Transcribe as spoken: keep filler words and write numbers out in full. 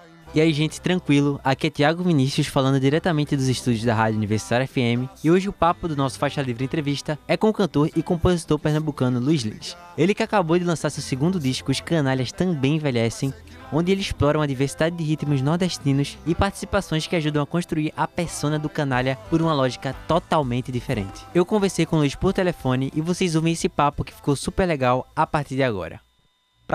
E aí, gente, tranquilo? Aqui é Thiago Vinícius falando diretamente dos estúdios da Rádio Universitária F M, e hoje o papo do nosso Faixa Livre Entrevista é com o cantor e compositor pernambucano Luiz Lins. Ele que acabou de lançar seu segundo disco, Os Canalhas Também Envelhecem, onde ele explora uma diversidade de ritmos nordestinos e participações que ajudam a construir a persona do canalha por uma lógica totalmente diferente. Eu conversei com o Luiz por telefone e vocês ouvem esse papo que ficou super legal a partir de agora.